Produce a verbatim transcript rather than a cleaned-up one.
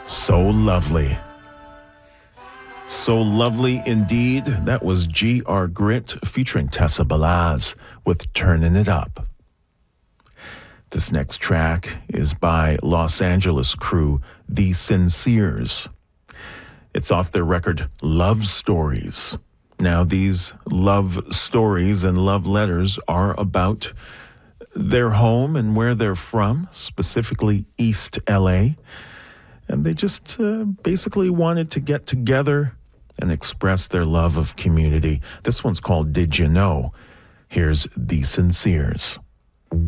So lovely. So lovely indeed. That was G R Grit featuring Tessa Balaz with Turnin' It Up. This next track is by Los Angeles crew The Sinceres. It's off their record Love Stories. Now, these love stories and love letters are about their home and where they're from, specifically East L A. And they just uh, basically wanted to get together and express their love of community. This one's called Did You Know? Here's The Sinceres.